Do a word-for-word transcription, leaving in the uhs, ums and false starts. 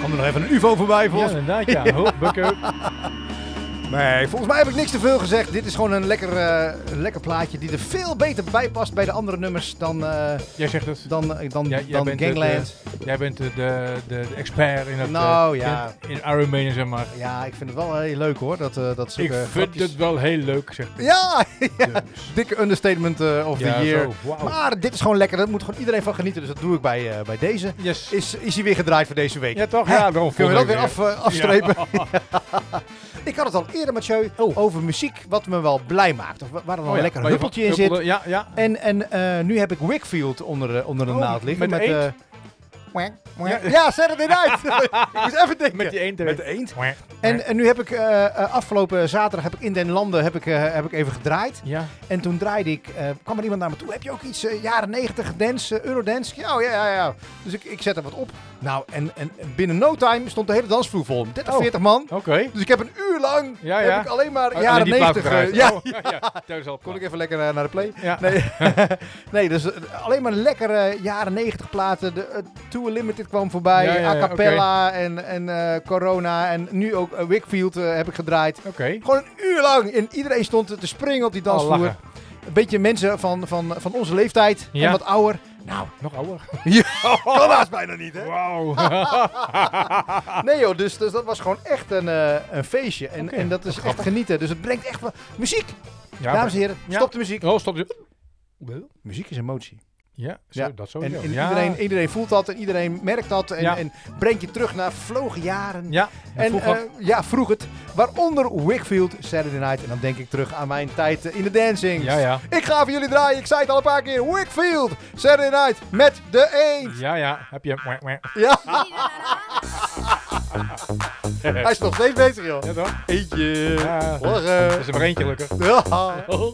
Kwam er nog even een U F O voorbij, volgens Ja, inderdaad, ja. Ho, bukken. Nee, volgens mij heb ik niks te veel gezegd. Dit is gewoon een lekker, uh, een lekker plaatje die er veel beter bij past bij de andere nummers dan, uh, Jij zegt het. dan, uh, dan, Ja, jij dan bent Gangland. De, de, jij bent de, de, de expert in het Nou, uh, ja. in, in Iron Maiden, zeg maar. Ja, ik vind het wel heel leuk hoor. Dat, uh, dat Ik zulke vind grapjes... het wel heel leuk, zeg ik. Ja, ja. Dus. Dikke understatement uh, of Ja, the year. zo, wow. Maar dit is gewoon lekker. Daar moet gewoon iedereen van genieten. Dus dat doe ik bij, uh, bij deze. Yes. Is, is hij weer gedraaid voor deze week? Ja, toch? Hè? Ja, dan Kunnen we dat weer volgende af, uh, afstrepen? Ja. Ik had het al eerder, Mathieu, Oh. over muziek wat me wel blij maakt. Of waar er wel Oh, een ja. lekker Waar je huppeltje van- in zit. huppelde- Ja, ja. En, en uh, nu heb ik Wakefield onder, uh, onder de Oh, naald liggen. met de uh, eend? Mwah, mwah. Ja. Ja, zet het eruit. Ik moest even denken. Met die eend Met erin. de eend. Ja. En, en nu heb ik uh, uh, afgelopen zaterdag heb ik in den landen heb ik, uh, heb ik even gedraaid. Ja. En toen draaide ik, uh, kwam er iemand naar me toe. Heb je ook iets uh, jaren negentig dance, uh, Eurodance? Ja, oh, ja, ja, ja. Dus ik, ik zet er wat op. Nou, en, en binnen no time stond de hele dansvloer vol. dertig, Oh. veertig man. Oké. Okay. Dus ik heb een uur lang Ja, ja. heb ik alleen maar Oh, jaren alleen die plaat negentig. gedraaid. Uh, ja, Oh, ja, ja. Thuis al. kon ik even lekker uh, naar de play. Ja. Nee, nee dus uh, alleen maar lekkere jaren negentig platen. De uh, Too Limited kwam voorbij. Ja, ja, ja, A Cappella okay. en, en uh, Corona. En nu ook uh, Wakefield uh, heb ik gedraaid. Oké. Okay. Gewoon een uur lang. En iedereen stond te springen op die dansvloer. Oh, een beetje mensen van, van, van onze leeftijd. Ja. En wat ouder. Nou, nog ouder. Ja, kan haast bijna niet, hè? Wauw. Nee joh, dus, dus dat was gewoon echt een, uh, een feestje. En, Okay. en dat is echt genieten. Dus het brengt echt wel... Muziek! Ja, Dames en heren, ja. stop de muziek. Oh, stop. Muziek is emotie. Ja, zo, Ja. dat sowieso. En, en ja. iedereen, iedereen voelt dat en iedereen merkt dat. En, Ja. en brengt je terug naar vervlogen jaren. Ja, En vroeger. uh, ja, vroeg het. Waaronder Wakefield, Saturday Night. En dan denk ik terug aan mijn tijd uh, in de dancing. Ja, ja. Ik ga voor jullie draaien. Ik zei het al een paar keer. Wakefield, Saturday Night met de eend. Ja, ja. Heb je... Ja. Hij is nog steeds bezig, joh. Ja, toch? Eentje. Ja. Lachen. Er is er maar eentje, gelukkig. Ja.